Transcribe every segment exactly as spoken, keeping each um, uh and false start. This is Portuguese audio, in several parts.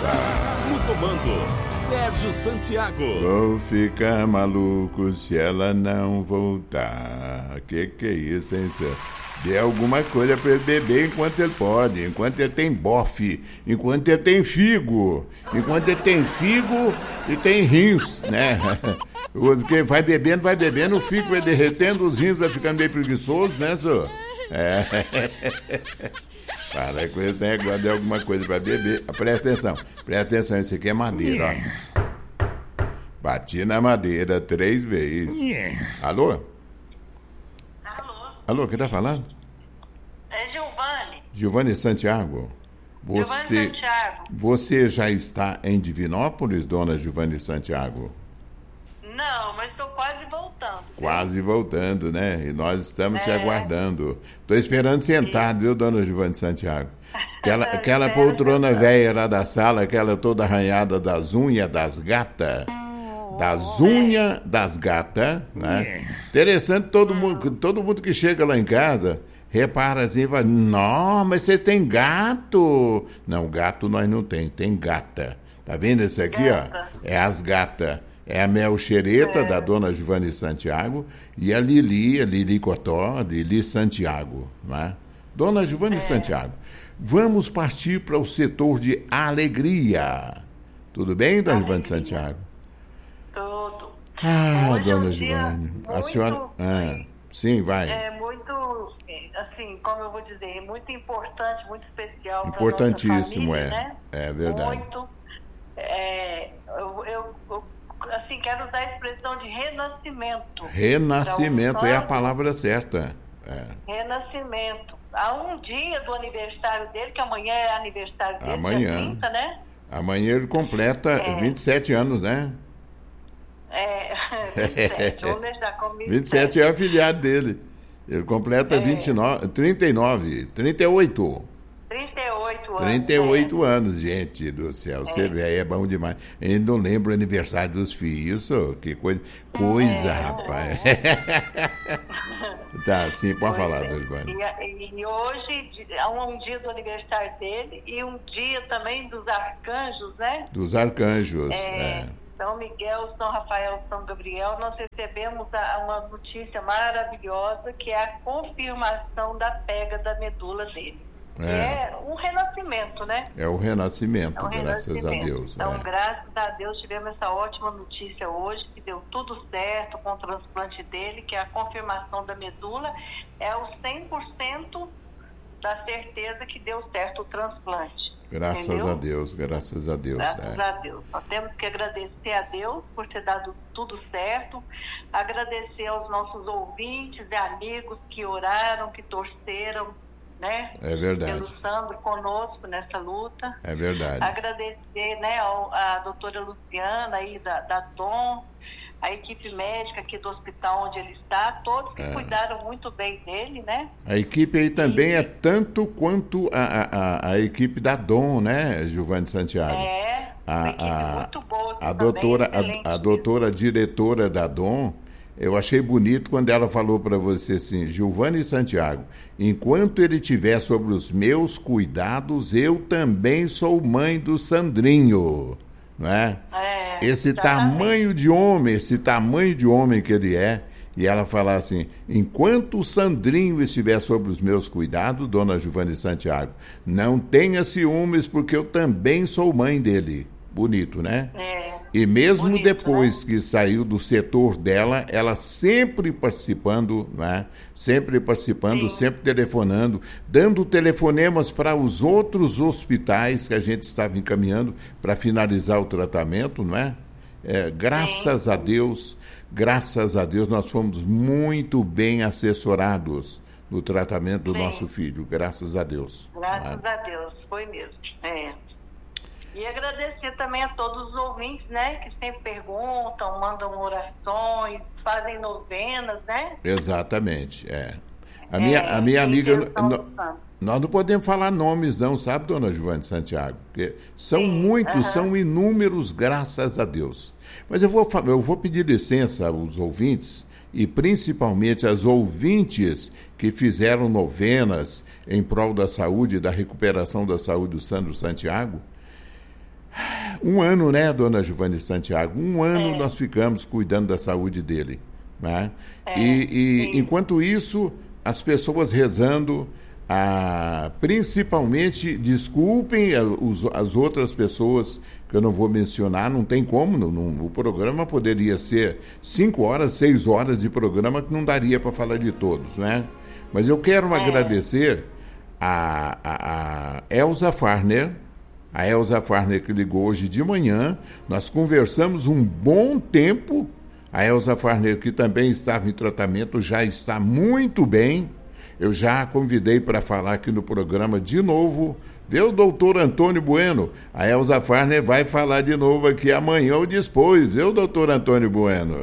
No comando, Sérgio Santiago. Vou ficar maluco se ela não voltar. Que que é isso, hein, Sérgio? Dê alguma coisa para ele beber enquanto ele pode, enquanto ele tem bofe, enquanto ele tem figo, enquanto ele tem figo e tem rins, né? Porque vai bebendo, vai bebendo, o figo vai derretendo, os rins vai ficando meio preguiçosos, né, senhor? É. Para com esse negócio de alguma coisa para beber. Presta atenção, presta atenção, isso aqui é madeira, ó. Bati na madeira três vezes. Alô? Alô? Alô, quem tá falando? É Giovanni. Giovanni Santiago. Você, Giovanni Santiago. Você já está em Divinópolis, dona Giovanni Santiago? Não, mas estou quase voltando. Quase voltando, né? E nós estamos É. te aguardando. Estou esperando sentado, viu, dona Giovanni Santiago? Aquela, aquela poltrona velha lá da sala, aquela toda arranhada das unhas das gatas. Das unhas das gatas, né? Interessante, todo mundo, todo mundo que chega lá em casa repara assim e fala: não, mas você tem gato. Não, gato nós não tem, tem gata. Tá vendo esse aqui, Gata. ó? É as gatas. É a Mel Xereta, É. da dona Giovanni Santiago, e a Lili, a Lili Cotó, a Lili Santiago, né? Dona Giovanni É. Santiago, vamos partir para o setor de alegria. Tudo bem, dona Giovanni Santiago? Tudo. Ah, Hoje é um dona dia Giovanni, a muito, senhora... Ah, sim, vai. É muito, assim, como eu vou dizer, muito importante, muito especial para Importantíssimo, família, é. né? É verdade. Muito. É, eu, eu, eu, assim, quero usar a expressão de renascimento. Renascimento Pra um é a santo palavra certa. É. Renascimento. Há um dia do aniversário dele, que amanhã é aniversário dele, Amanhã. dia trinta, né? Amanhã ele completa É. vinte e sete anos, né? É, vinte e sete, vamos deixar como vinte e sete é o afilhado dele. Ele completa É. vinte e nove, trinta e nove, trinta e oito. trinta e oito anos. trinta e oito anos, gente do céu. Você vê, aí é bom demais. Ele não lembra o aniversário dos filhos, isso? Que coisa, coisa, É. rapaz. Tá, sim, pode Pois falar, é. dona Giovanni. E, e hoje é um, um dia do aniversário dele e um dia também dos arcanjos, né? Dos arcanjos. É, É. São Miguel, São Rafael, São Gabriel. Nós recebemos a, uma notícia maravilhosa, que é a confirmação da pega da medula dele. É. É um renascimento, né? É o renascimento, É um graças a renascimento. Deus. Então, é. graças a Deus, tivemos essa ótima notícia hoje, que deu tudo certo com o transplante dele, que é a confirmação da medula, é o cem por cento da certeza que deu certo o transplante. Graças entendeu? a Deus, graças a Deus. Graças é. a Deus. Nós temos que agradecer a Deus por ter dado tudo certo, agradecer aos nossos ouvintes e amigos que oraram, que torceram, né? É verdade. Pelo Sandro conosco nessa luta. É verdade. Agradecer, né, ao, a doutora Luciana aí da, da Dom, a equipe médica aqui do hospital onde ele está, todos que É. cuidaram muito bem dele, né? A equipe aí também é tanto quanto a, a, a equipe da Dom, né, Giovanni Santiago? É, uma equipe A, muito boa. a, a, também, doutora, excelente. a, a doutora diretora da Dom, eu achei bonito quando ela falou para você assim: Giovanni Santiago, enquanto ele estiver sobre os meus cuidados, eu também sou mãe do Sandrinho, não é? É, Esse exatamente. tamanho de homem, esse tamanho de homem que ele é, e ela falar assim: enquanto o Sandrinho estiver sob os meus cuidados, dona Giovanni Santiago, não tenha ciúmes, porque eu também sou mãe dele. Bonito, né? É, E mesmo bonito, depois né? que saiu do setor dela, ela sempre participando, né? Sempre participando, Sim. sempre telefonando, dando telefonemas para os outros hospitais que a gente estava encaminhando para finalizar o tratamento, não é? É, graças Sim. a Deus, graças a Deus, nós fomos muito bem assessorados no tratamento do Sim. nosso filho, graças a Deus. Graças não é? a Deus, foi mesmo. É. E agradecer também a todos os ouvintes, né, que sempre perguntam, mandam orações, fazem novenas, né? Exatamente, é. A minha, É, a minha em amiga, intenção no- do santo. nós não podemos falar nomes não, sabe, dona Giovanni Santiago? Porque são Sim, muitos, aham. são inúmeros, graças a Deus. Mas eu vou, fa- eu vou pedir licença aos ouvintes, e principalmente às ouvintes que fizeram novenas em prol da saúde e da recuperação da saúde do Sandro Santiago. Um ano, né, dona Giovane Santiago? Um ano É. nós ficamos cuidando da saúde dele. Né? É, e, e sim. enquanto isso, as pessoas rezando, ah, principalmente, desculpem os, as outras pessoas que eu não vou mencionar, não tem como, não, não, o programa poderia ser cinco horas, seis horas de programa que não daria para falar de todos, né? Mas eu quero É. agradecer a, a, a Elza Farner, a Elza Farner que ligou hoje de manhã, nós conversamos um bom tempo. A Elza Farner, que também estava em tratamento, já está muito bem. Eu já a convidei para falar aqui no programa de novo. Vê o doutor Antônio Bueno. A Elza Farner vai falar de novo aqui amanhã ou depois. Vê o doutor Antônio Bueno.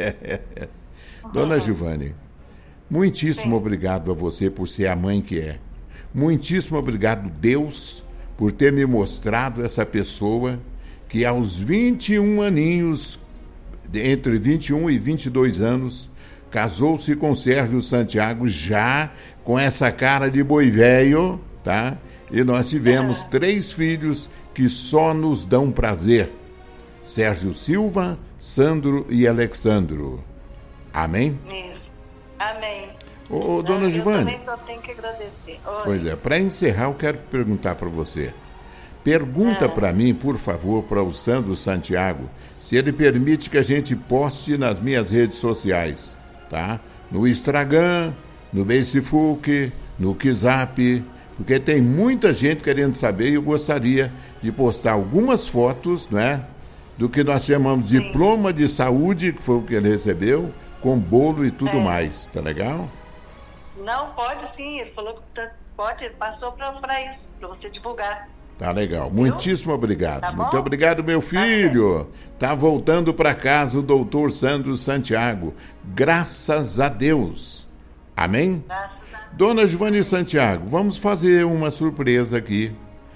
Dona Giovane, muitíssimo Sim. obrigado a você por ser a mãe que é. Muitíssimo obrigado, Deus, por ter me mostrado essa pessoa que aos vinte e um aninhos, entre vinte e um e vinte e dois anos, casou-se com Sérgio Santiago, já com essa cara de boi velho, tá? E nós tivemos Uhum. três filhos que só nos dão prazer. Sérgio Silva, Sandro e Alexandro. Amém? Isso. Amém. Ô, ô, dona eu Giovane. também só tenho que agradecer. Oi. Pois é, para encerrar, eu quero perguntar para você. Pergunta É. para mim, por favor, para o Sandro Santiago, se ele permite que a gente poste nas minhas redes sociais, tá? No Instagram, no Facebook, no WhatsApp, porque tem muita gente querendo saber e eu gostaria de postar algumas fotos, né? Do que nós chamamos de Sim. diploma de saúde, que foi o que ele recebeu, com bolo e tudo É. mais, tá legal? Não, pode sim. Ele falou que tá- pode, ele passou para isso, para você divulgar. Tá legal. Muitíssimo obrigado. Tá bom? Muito obrigado, meu filho. Tá voltando para casa o doutor Sandro Santiago. Graças a Deus. Amém? Graças a Deus. Dona Giovane Santiago, vamos fazer uma surpresa aqui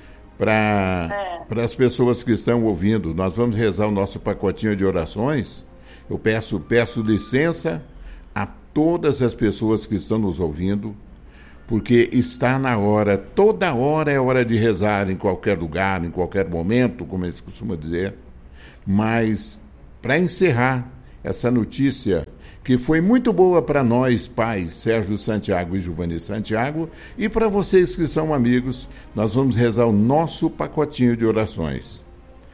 para É. para as pessoas que estão ouvindo. Nós vamos rezar o nosso pacotinho de orações. Eu peço, peço licença a todas as pessoas que estão nos ouvindo, porque está na hora, toda hora é hora de rezar em qualquer lugar, em qualquer momento, como eles costumam dizer. Mas, para encerrar essa notícia, que foi muito boa para nós, pais, Sérgio Santiago e Giovane Santiago, e para vocês que são amigos, nós vamos rezar o nosso pacotinho de orações.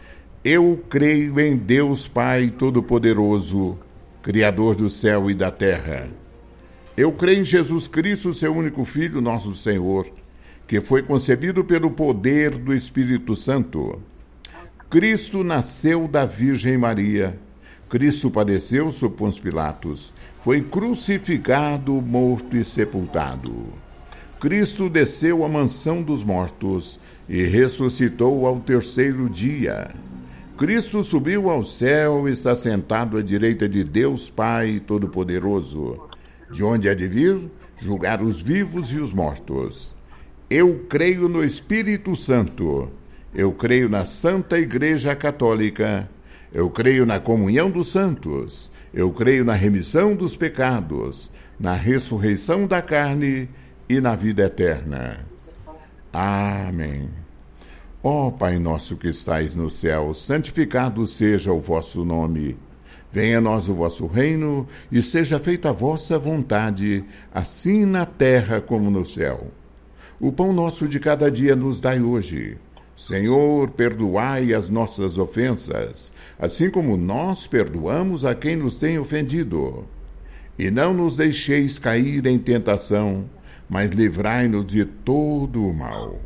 Eu creio em Deus Pai Todo-Poderoso, Criador do céu e da terra. Eu creio em Jesus Cristo, seu único Filho, nosso Senhor, que foi concebido pelo poder do Espírito Santo. Cristo nasceu da Virgem Maria. Cristo padeceu sob Pôncio Pilatos. Foi crucificado, morto e sepultado. Cristo desceu à mansão dos mortos e ressuscitou ao terceiro dia. Cristo subiu ao céu e está sentado à direita de Deus Pai Todo-Poderoso, de onde há de vir julgar os vivos e os mortos. Eu creio no Espírito Santo. Eu creio na Santa Igreja Católica. Eu creio na comunhão dos santos. Eu creio na remissão dos pecados, na ressurreição da carne e na vida eterna. Amém. Ó Pai nosso que estais no céu, santificado seja o vosso nome. Venha a nós o vosso reino e seja feita a vossa vontade, assim na terra como no céu. O pão nosso de cada dia nos dai hoje. Senhor, perdoai as nossas ofensas, assim como nós perdoamos a quem nos tem ofendido. E não nos deixeis cair em tentação, mas livrai-nos de todo o mal.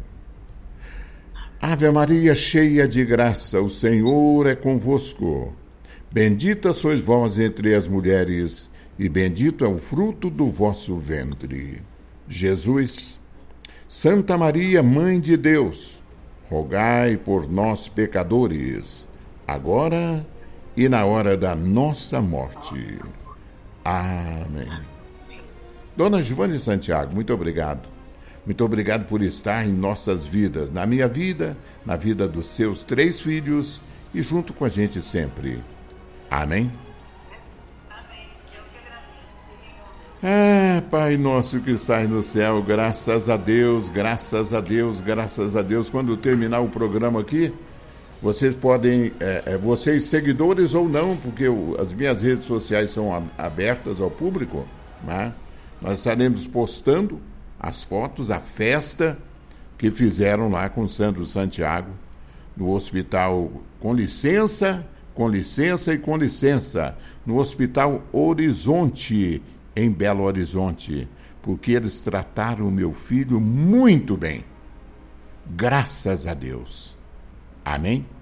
Ave Maria, cheia de graça, o Senhor é convosco. Bendita sois vós entre as mulheres, e bendito é o fruto do vosso ventre. Jesus, Santa Maria, Mãe de Deus, rogai por nós, pecadores, agora e na hora da nossa morte. Amém. Dona Giovane Santiago, muito obrigado. Muito obrigado por estar em nossas vidas, na minha vida, na vida dos seus três filhos e junto com a gente sempre. Amém? Ah, Pai nosso que estás no céu, graças a Deus, graças a Deus, graças a Deus. Quando terminar o programa aqui, Vocês podem, é, é, vocês seguidores ou não, porque o, as minhas redes sociais são a, abertas ao público, né? Nós estaremos postando as fotos, a festa que fizeram lá com o Sandro Santiago, no hospital, com licença, com licença e com licença, no Hospital Horizonte, em Belo Horizonte, porque eles trataram o meu filho muito bem. Graças a Deus. Amém?